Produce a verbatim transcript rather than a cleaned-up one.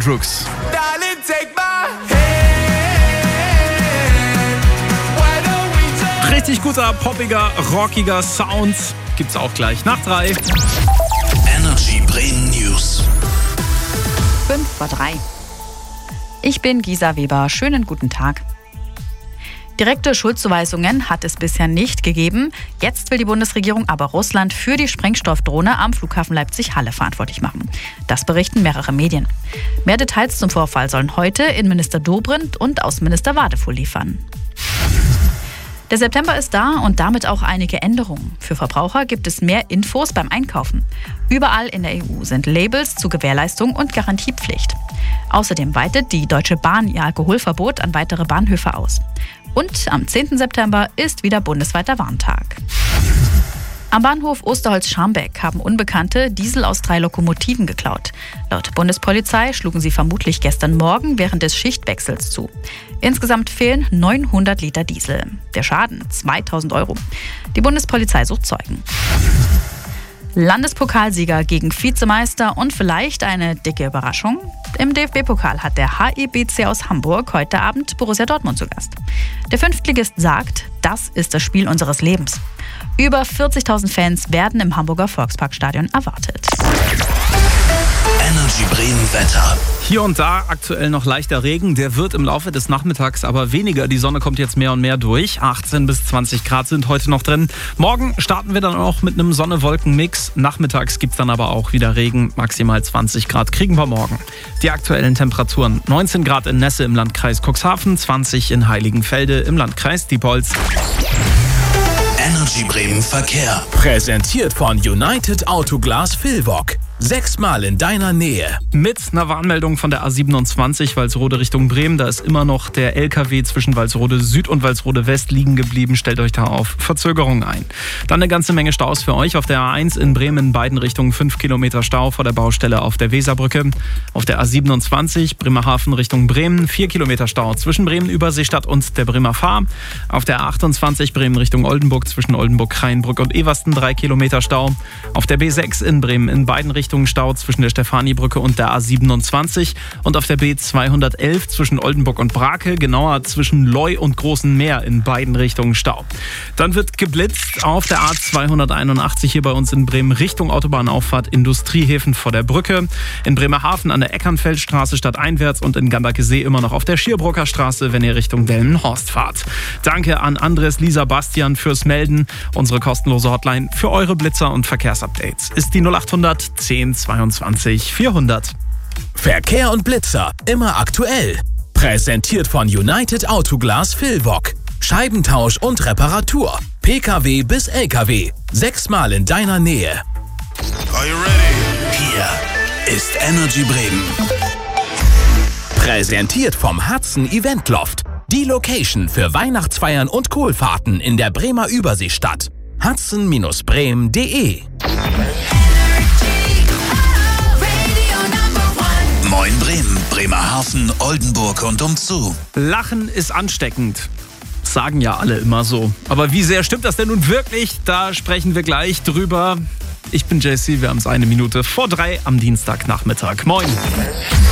und Rooks. Richtig guter, poppiger, rockiger Sound gibt's auch gleich nach drei. Energy Bremen News. fünf vor drei. Ich bin Gisa Weber. Schönen guten Tag. Direkte Schuldzuweisungen hat es bisher nicht gegeben. Jetzt will die Bundesregierung aber Russland für die Sprengstoffdrohne am Flughafen Leipzig-Halle verantwortlich machen. Das berichten mehrere Medien. Mehr Details zum Vorfall sollen heute Innenminister Dobrindt und Außenminister Wadefuhl liefern. Der September ist da und damit auch einige Änderungen. Für Verbraucher gibt es mehr Infos beim Einkaufen. Überall in der E U sind Labels zu Gewährleistung und Garantiepflicht. Außerdem weitet die Deutsche Bahn ihr Alkoholverbot an weitere Bahnhöfe aus. Und am zehnten September ist wieder bundesweiter Warntag. Am Bahnhof Osterholz-Scharmbeck haben Unbekannte Diesel aus drei Lokomotiven geklaut. Laut Bundespolizei schlugen sie vermutlich gestern Morgen während des Schichtwechsels zu. Insgesamt fehlen neunhundert Liter Diesel. Der Schaden zweitausend Euro. Die Bundespolizei sucht Zeugen. Landespokalsieger gegen Vizemeister und vielleicht eine dicke Überraschung. Im D F B-Pokal hat der H E B C aus Hamburg heute Abend Borussia Dortmund zu Gast. Der Fünftligist sagt, das ist das Spiel unseres Lebens. Über vierzigtausend Fans werden im Hamburger Volksparkstadion erwartet. Energy Bremen Wetter. Hier und da aktuell noch leichter Regen, der wird im Laufe des Nachmittags aber weniger. Die Sonne kommt jetzt mehr und mehr durch. achtzehn bis zwanzig Grad sind heute noch drin. Morgen starten wir dann auch mit einem Sonne-Wolken-Mix. Nachmittags gibt es dann aber auch wieder Regen. Maximal zwanzig Grad kriegen wir morgen. Die aktuellen Temperaturen: neunzehn Grad in Nesse im Landkreis Cuxhaven, zwanzig in Heiligenfelde im Landkreis Diepholz. Energy Bremen Verkehr. Präsentiert von United Autoglas Villwock. Sechsmal in deiner Nähe. Mit einer Warnmeldung von der A siebenundzwanzig Walsrode Richtung Bremen. Da ist immer noch der L K W zwischen Walsrode Süd und Walsrode West liegen geblieben. Stellt euch da auf Verzögerung ein. Dann eine ganze Menge Staus für euch. Auf der A eins in Bremen in beiden Richtungen fünf Kilometer Stau vor der Baustelle auf der Weserbrücke. Auf der A siebenundzwanzig Bremerhaven Richtung Bremen vier Kilometer Stau zwischen Bremen Überseestadt und der Bremer Fahr. Auf der A achtundzwanzig Bremen Richtung Oldenburg zwischen Oldenburg, Kraienbrück und Eversten drei Kilometer Stau. Auf der B sechs in Bremen in beiden Richtungen Stau zwischen der Stefanibrücke und der A siebenundzwanzig und auf der B zweihundertelf zwischen Oldenburg und Brake, genauer zwischen Leu und Großen Meer in beiden Richtungen Stau. Dann wird geblitzt auf der A zweihunderteinundachtzig hier bei uns in Bremen Richtung Autobahnauffahrt Industriehäfen vor der Brücke, in Bremerhaven an der Eckernfeldstraße stadteinwärts und in Gambakesee immer noch auf der Schierbrucker Straße, wenn ihr Richtung Delmenhorst fahrt. Danke an Andres, Lisa, Bastian fürs Melden. Unsere kostenlose Hotline für eure Blitzer und Verkehrsupdates ist die null achthundert zehn zweiundzwanzig vierhundert. Verkehr und Blitzer immer aktuell. Präsentiert von United Autoglas Villwock. Scheibentausch und Reparatur. P K W bis L K W. Sechsmal in deiner Nähe. Are you ready? Hier ist Energy Bremen. Präsentiert vom Hudson Event Loft. Die Location für Weihnachtsfeiern und Kohlfahrten in der Bremer Überseestadt. hudson Bindestrich bremen punkt de. Moin Bremen, Bremerhaven, Oldenburg und umzu. Lachen ist ansteckend. Sagen ja alle immer so. Aber wie sehr stimmt das denn nun wirklich? Da sprechen wir gleich drüber. Ich bin J C, wir haben es eine Minute vor drei am Dienstagnachmittag. Moin.